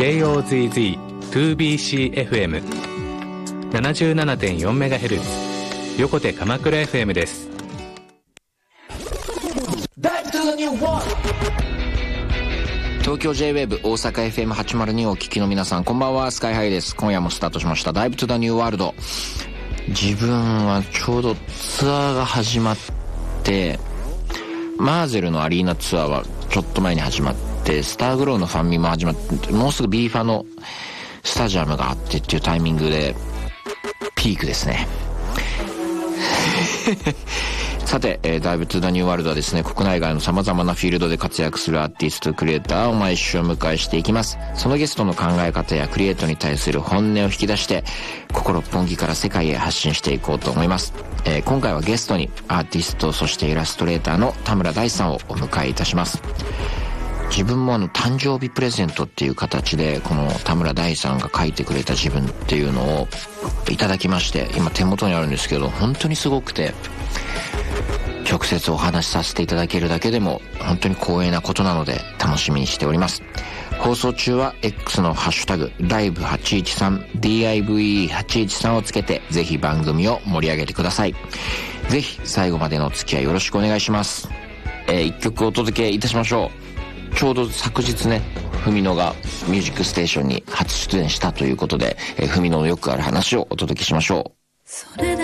JOZZ2BCFM77.4MHz 横手鎌倉 FM です。 東京 J-WAVE 大阪 FM802 をお聞きの皆さん、こんばんは。スカイハイです。今夜もスタートしましたダイブトゥザニューワールド。自分はちょうどツアーが始まって、マーゼルのアリーナツアーはちょっと前に始まって、スターグローのファンミも始まって、もうすぐ B ファのスタジアムがあってっていうタイミングでピークですね。さて、ダイブトゥザニューワールドはですね、国内外の様々なフィールドで活躍するアーティストクリエイターを毎週お迎えしていきます。そのゲストの考え方やクリエイトに対する本音を引き出して心六本木から世界へ発信していこうと思います。今回はゲストにアーティスト、そしてイラストレーターの田村大さんをお迎えいたします。自分も誕生日プレゼントっていう形でこの田村大さんが描いてくれた自分っていうのをいただきまして、今手元にあるんですけど、本当にすごくて、直接お話しさせていただけるだけでも本当に光栄なことなので楽しみにしております。放送中は X のハッシュタグDIVE813 DIVE813 をつけてぜひ番組を盛り上げてください。ぜひ最後までのお付き合いよろしくお願いします。一曲お届けいたしましょう。ちょうど昨日ね、ふみのがミュージックステーションに初出演したということで、ふみののよくある話をお届けしましょう。